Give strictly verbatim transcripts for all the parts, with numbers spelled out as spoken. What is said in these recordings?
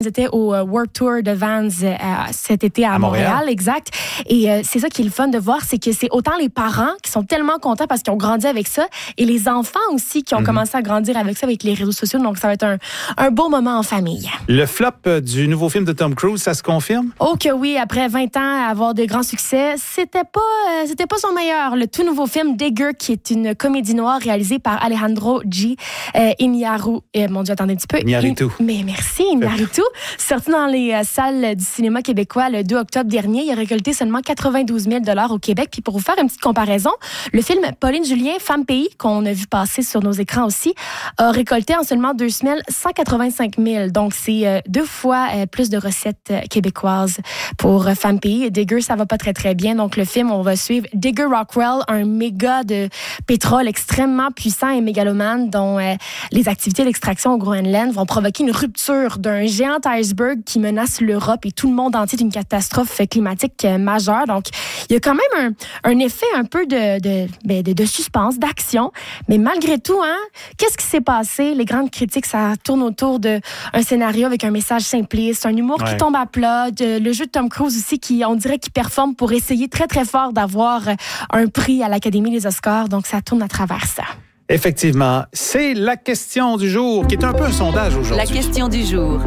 Ils étaient au euh, World Tour de Vans euh, cet été à, à Montréal. Montréal, exact. Et euh, c'est ça qui est le fun de voir, c'est que c'est autant les parents qui sont tellement contents parce qu'ils ont grandi avec ça, et les enfants aussi qui ont mm-hmm. commencé à grandir avec ça, avec les réseaux sociaux. Donc, ça va être un, un beau moment en famille. Le flop du nouveau film de Tom Cruise, ça se confirme? Oh que oui, après vingt ans à avoir de grands succès, c'était pas, euh, c'était pas son meilleur. Le tout nouveau film Digger, qui est une comédie noire réalisée par Alejandro G. Euh, Iñárritu. Euh, mon Dieu, attendez un petit peu. Iñárritu. I... Mais merci, Iñárritu. Sorti dans les euh, salles du cinéma québécois le deux octobre dernier, il a récolté seulement quatre-vingt-douze mille dollars au Québec. Puis pour vous faire une petite comparaison, le film Pauline Julien, Femme Pays, qu'on a vu passer sur nos écrans aussi, a récolté en seulement deux semaines cent quatre-vingt-cinq mille. Donc c'est euh, deux fois euh, plus de recettes euh, québécoises pour euh, Femme Pays. Digger, ça va pas très très bien. Donc le film, on va suivre Digger Rockwell, un méga de pétrole extrêmement puissant et mégalomane dont euh, les activités d'extraction au Groenland vont provoquer une rupture d'un géant iceberg qui menace l'Europe et tout le monde entier d'une catastrophe climatique euh, majeure. Donc, il y a quand même un, un effet un peu de, de, de, de suspense, d'action. Mais malgré tout, hein, qu'est-ce qui s'est passé? Les grandes critiques, ça tourne autour d'un scénario avec un message simpliste, un humour ouais. qui tombe à plat, de, le jeu de Tom Cruise aussi, qui, on dirait qu'il performe pour essayer très, très fort d'avoir un prix à l'Académie des Oscars. Donc, ça tourne à travers ça. Effectivement, c'est la question du jour, qui est un peu un sondage aujourd'hui. La question du jour.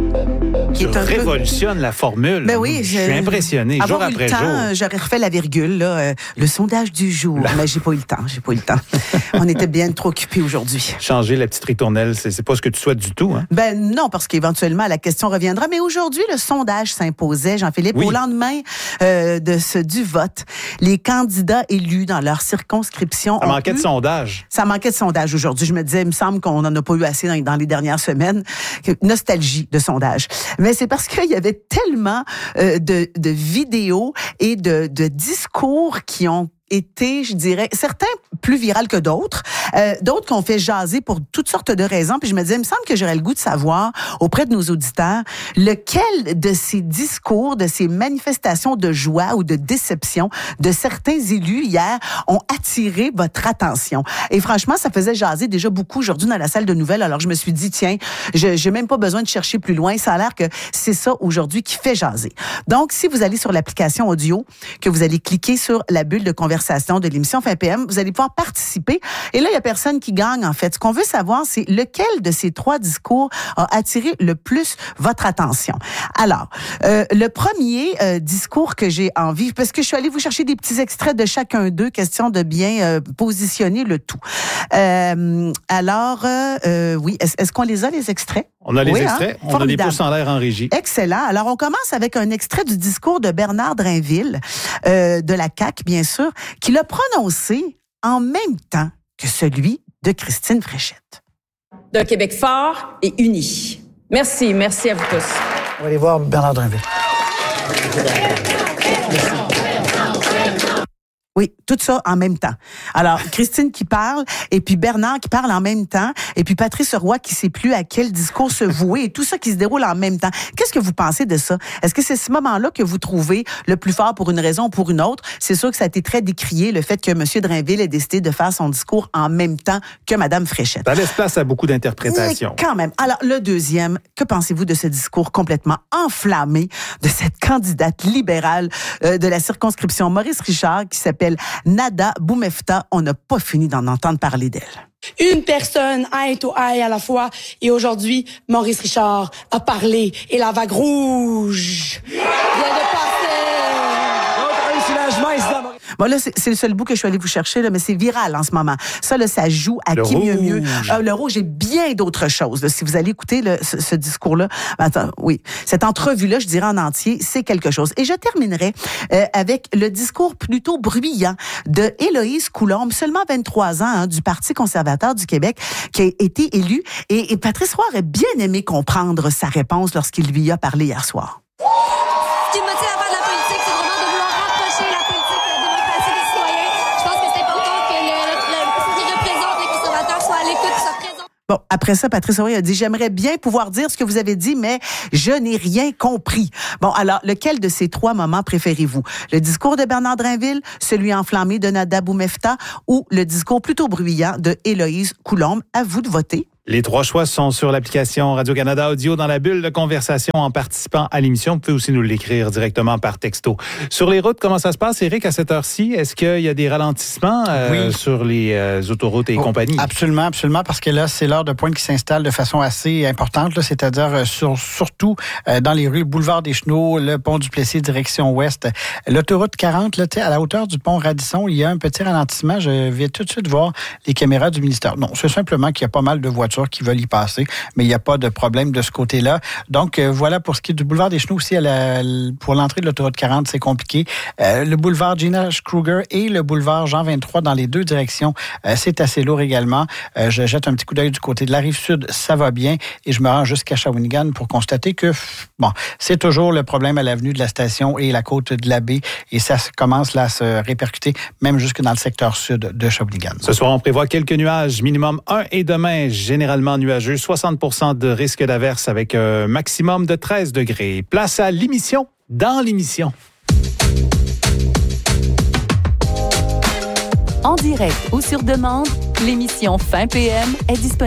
Qui est un révolutionne peu... la formule. Ben oui, je suis impressionné jour avoir après eu le temps, jour. J'aurais refait la virgule, là, euh, le sondage du jour. La... Mais j'ai pas eu le temps, j'ai pas eu le temps. On était bien trop occupés aujourd'hui. Changer la petite ritournelle, c'est, c'est pas ce que tu souhaites du tout, hein? Ben non, parce qu'éventuellement la question reviendra. Mais aujourd'hui, le sondage s'imposait, Jean-Philippe, oui. Au lendemain euh, de ce du vote. Les candidats élus dans leur circonscription. Ça manquait eu... de sondage. Ça manquait de sondage aujourd'hui. Je me disais, il me semble qu'on n'en a pas eu assez dans, dans les dernières semaines. Nostalgie de sondage. Mais c'est parce qu'il y avait tellement euh, de, de vidéos et de, de discours qui ont été, je dirais, certains plus virales que d'autres, euh, d'autres qu'on fait jaser pour toutes sortes de raisons. Puis je me disais, il me semble que j'aurais le goût de savoir auprès de nos auditeurs lequel de ces discours, de ces manifestations de joie ou de déception de certains élus hier ont attiré votre attention. Et franchement, ça faisait jaser déjà beaucoup aujourd'hui dans la salle de nouvelles. Alors je me suis dit, tiens, je j'ai même pas besoin de chercher plus loin. Ça a l'air que c'est ça aujourd'hui qui fait jaser. Donc, si vous allez sur l'application audio, que vous allez cliquer sur la bulle de conversation de l'émission Fin P M, vous allez pouvoir participer. Et là, il y a personne qui gagne, en fait. Ce qu'on veut savoir, c'est lequel de ces trois discours a attiré le plus votre attention. Alors, euh, le premier euh, discours que j'ai envie, parce que je suis allée vous chercher des petits extraits de chacun d'eux, question de bien euh, positionner le tout. Euh, alors, euh, oui, est-ce, est-ce qu'on les a, les extraits? On a les oui, extraits, hein? On a des pouces en l'air en régie. Excellent. Alors, on commence avec un extrait du discours de Bernard Drinville, euh, de la C A Q, bien sûr, qui l'a prononcé en même temps que celui de Christine Fréchette. D'un Québec fort et uni. Merci, merci à vous tous. On va aller voir Bernard Drinville. Oui, tout ça en même temps. Alors, Christine qui parle, et puis Bernard qui parle en même temps, et puis Patrice Roy qui sait plus à quel discours se vouer, et tout ça qui se déroule en même temps. Qu'est-ce que vous pensez de ça? Est-ce que c'est ce moment-là que vous trouvez le plus fort pour une raison ou pour une autre? C'est sûr que ça a été très décrié, le fait que M. Drinville ait décidé de faire son discours en même temps que Mme Fréchette. Ça laisse place à beaucoup d'interprétations. Mais quand même. Alors, le deuxième, que pensez-vous de ce discours complètement enflammé de cette candidate libérale euh, de la circonscription Maurice Richard qui s'appelle Nada Boumefta? On n'a pas fini d'en entendre parler d'elle. Une personne, eye to eye à la fois. Et aujourd'hui, Maurice Richard a parlé et la vague rouge vient de passer. Bon, là, c'est, c'est le seul bout que je suis allée vous chercher, là, mais c'est viral en ce moment. Ça, là, ça joue à le qui rouge. mieux mieux. Euh, le rouge et bien d'autres choses. Là. Si vous allez écouter le, ce, ce discours-là, attends, oui, cette entrevue-là, je dirais en entier, c'est quelque chose. Et je terminerai euh, avec le discours plutôt bruyant de Héloïse Coulombe, seulement vingt-trois ans, hein, du Parti conservateur du Québec, qui a été élu. Et, et Patrice Roy aurait bien aimé comprendre sa réponse lorsqu'il lui a parlé hier soir. Ce qui me motive à faire de la politique, c'est vraiment de vouloir rapprocher la politique de la démocratie des citoyens. Je pense que c'est important que le, le, ce qui représente les conservateurs soit à l'écoute, soit présent. Bon, après ça, Patrice Roy a dit « J'aimerais bien pouvoir dire ce que vous avez dit, mais je n'ai rien compris. » Bon, alors, lequel de ces trois moments préférez-vous? Le discours de Bernard Drinville, celui enflammé de Nada Boumefta ou le discours plutôt bruyant de Héloïse Coulombe? À vous de voter. Les trois choix sont sur l'application Radio-Canada Audio dans la bulle de conversation en participant à l'émission. Vous pouvez aussi nous l'écrire directement par texto. Sur les routes, comment ça se passe, Éric, à cette heure-ci? Est-ce qu'il y a des ralentissements euh, oui. sur les euh, autoroutes et oh, compagnie? Absolument, absolument, parce que là, c'est l'heure de pointe qui s'installe de façon assez importante, là, c'est-à-dire euh, sur, surtout euh, dans les rues, le boulevard des Chenaux, le pont du Plessis, direction ouest. L'autoroute quarante, là, à la hauteur du pont Radisson, il y a un petit ralentissement. Je viens tout de suite voir les caméras du ministère. Non, c'est simplement qu'il y a pas mal de voitures qui veulent y passer, mais il n'y a pas de problème de ce côté-là. Donc, euh, voilà pour ce qui est du boulevard des Chenaux aussi, à la, pour l'entrée de l'autoroute quarante, c'est compliqué. Euh, le boulevard Gina Kruger et le boulevard Jean vingt-trois dans les deux directions, euh, c'est assez lourd également. Euh, je jette un petit coup d'œil du côté de la Rive-Sud, ça va bien, et je me rends jusqu'à Shawinigan pour constater que, bon, c'est toujours le problème à l'avenue de la Station et la côte de la baie, et ça commence là à se répercuter, même jusque dans le secteur sud de Shawinigan. Ce soir, on prévoit quelques nuages, minimum un, et demain, généralement nuageux, soixante pour cent de risque d'averse avec un maximum de treize degrés. Place à l'émission, dans l'émission. En direct ou sur demande, l'émission Fin P M est disponible.